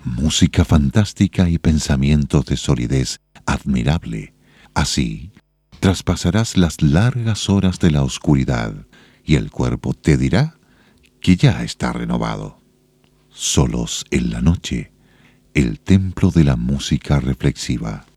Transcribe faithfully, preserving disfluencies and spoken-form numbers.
música fantástica y pensamientos de solidez admirable. Así, traspasarás las largas horas de la oscuridad y el cuerpo te dirá que ya está renovado. Solos en la noche, el templo de la música reflexiva.